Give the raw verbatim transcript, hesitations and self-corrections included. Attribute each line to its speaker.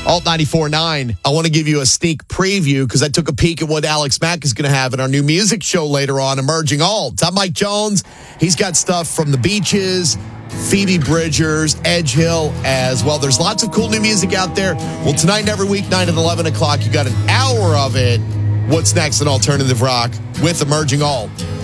Speaker 1: Alt ninety-four point nine. I want to give you a sneak preview because I took a peek at what Alex Mack is going to have in our new music show later on, Emerging Alt. I'm Mike Jones. He's got stuff from The Beaches, Phoebe Bridgers, Edge Hill as well. There's lots of cool new music out there. Well, tonight and every weeknight at eleven o'clock, you got an hour of it. What's next in alternative rock with Emerging Alt?